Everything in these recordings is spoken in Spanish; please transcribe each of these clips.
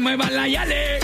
mueva la Yale.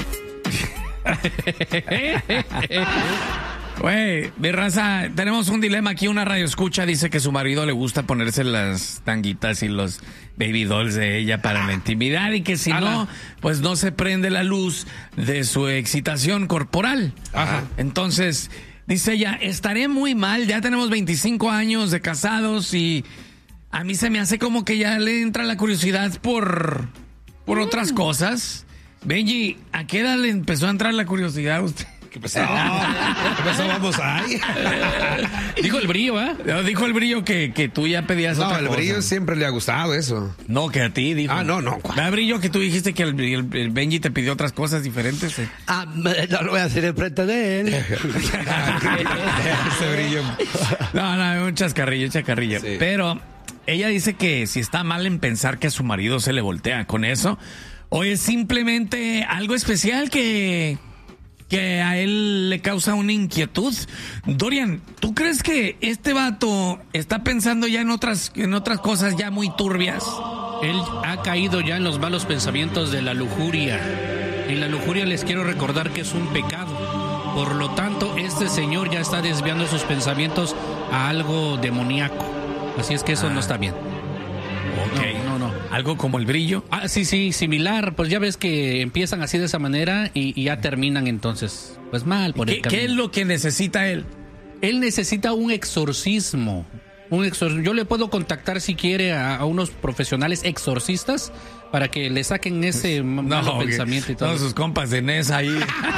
Güey, mi raza, tenemos un dilema aquí. Una radio escucha dice que su marido le gusta ponerse las tanguitas y los baby dolls de ella para la intimidad y que si no, pues no se prende la luz de su excitación corporal. Ajá. Entonces, dice ella, estaré muy mal, ya tenemos 25 años de casados y a mí se me hace como que ya le entra la curiosidad por otras cosas. Benji, ¿a qué edad le empezó a entrar la curiosidad a usted? ¿Qué pasó? ¿Qué pasó? Vamos ahí. Dijo el brillo, ¿eh? Dijo el brillo que tú ya pedías otra cosa. No, el brillo siempre le ha gustado eso. No, que a ti, dijo. Ah, no. Da brillo que tú dijiste que el Benji te pidió otras cosas diferentes. No lo voy a hacer enfrente de él. Ese brillo. No, un chascarrillo. Sí. Pero ella dice que si está mal en pensar que a su marido se le voltea con eso, o es simplemente algo especial que a él le causa una inquietud. Dorian, ¿tú crees que este vato está pensando ya en otras cosas ya muy turbias? Él ha caído ya en los malos pensamientos de la lujuria. Y la lujuria, les quiero recordar que es un pecado. Por lo tanto, este señor ya está desviando sus pensamientos a algo demoníaco. Así es que eso no está bien. Okay. No. ¿Algo como el brillo? Sí, similar. Pues ya ves que empiezan así de esa manera y ya terminan entonces, pues mal por el camino. ¿Qué es lo que necesita él? Él necesita un exorcismo. Yo le puedo contactar si quiere a unos profesionales exorcistas para que le saquen ese malo pensamiento y todo. Todos sus compas de NES ahí.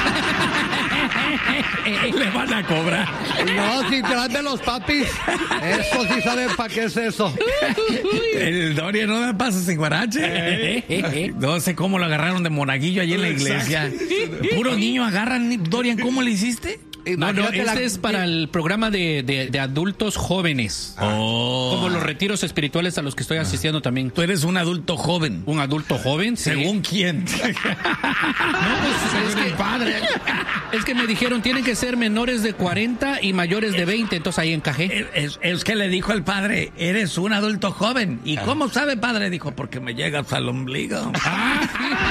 Le van a cobrar. No, si te van de los papis, eso sí saben para qué es eso. El Dorian no da pasos sin guarache. No sé cómo lo agarraron de monaguillo allí en la iglesia. Puro niño agarran. Dorian, ¿cómo le hiciste? No, este es para el programa de adultos jóvenes. Como los retiros espirituales a los que estoy asistiendo también. Tú eres un adulto joven. ¿Un adulto joven? Sí. ¿Según quién? No, pues es que, padre. Es que me dijeron, tienen que ser menores de 40 y mayores de 20, entonces ahí encajé. Es que le dijo el padre, eres un adulto joven. ¿Y cómo sabe, padre? Dijo, porque me llegas al ombligo.